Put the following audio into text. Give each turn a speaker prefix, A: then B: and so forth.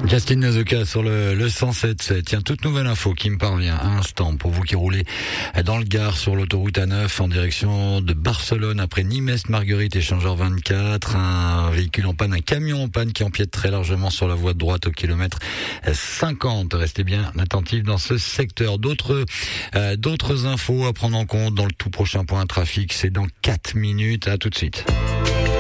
A: Justine Nazoka sur le 107.7. Tiens, toute nouvelle info qui me parvient à l'instant pour vous qui roulez dans le Gard sur l'autoroute A9 en direction de Barcelone après Nîmes-Marguerite échangeur 24. Un véhicule en panne, un camion en panne qui empiète très largement sur la voie de droite au kilomètre 50. Restez bien attentifs dans ce secteur. D'autres infos à prendre en compte dans le tout prochain point trafic. C'est dans 4 minutes. À tout de suite.